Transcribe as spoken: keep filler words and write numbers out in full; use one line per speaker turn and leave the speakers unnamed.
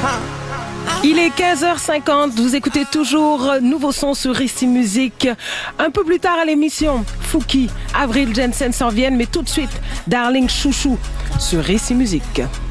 Il est quinze heures cinquante, vous écoutez toujours Nouveau Son sur Ici Musique. Un peu plus tard à l'émission, Fouki, Avril Jensen s'en viennent, mais tout de suite, Darling Chouchou sur Ici Musique.